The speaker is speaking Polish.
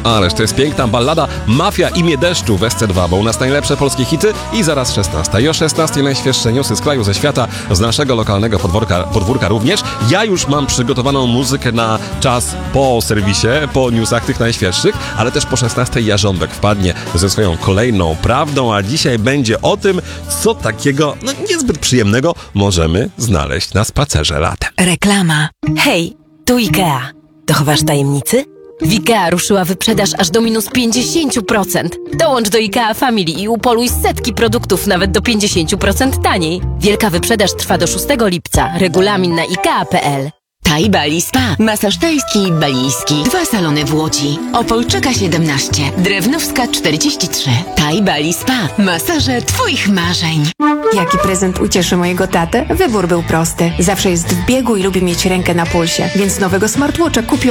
Ależ to jest piękna ballada Mafia imię deszczu w SC2, bo u nas najlepsze polskie hity i zaraz 16. I o 16 najświeższe newsy z kraju, ze świata, z naszego lokalnego podwórka również. Ja już mam przygotowaną muzykę na czas po serwisie, po newsach tych najświeższych, ale też po 16 Jarząbek wpadnie ze swoją kolejną prawdą, a dzisiaj będzie o tym, co takiego niezbyt przyjemnego możemy znaleźć na spacerze latem. Reklama. Hej, tu IKEA. Dochowasz tajemnicy? W IKEA ruszyła wyprzedaż aż do minus 50%. Dołącz do IKEA Family i upoluj setki produktów nawet do 50% taniej. Wielka wyprzedaż trwa do 6 lipca. Regulamin na ikea.pl. Thai Bali Spa. Masaż tajski i balijski. 2 salony w Łodzi. Opolczyka 17. Drewnowska 43. Thai Bali Spa. Masaże twoich marzeń. Jaki prezent ucieszy mojego tatę? Wybór był prosty. Zawsze jest w biegu i lubi mieć rękę na pulsie, więc nowego smartwatcha kupił